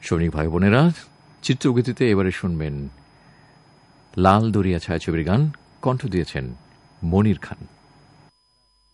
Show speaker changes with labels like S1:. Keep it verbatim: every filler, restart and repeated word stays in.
S1: সৈনিক ভাই বোনেরা, চিত্রগীতিতে এবারে শুনবেন লাল দরিয়া ছায়াছবির গান, কণ্ঠ দিয়েছেন মনির খান।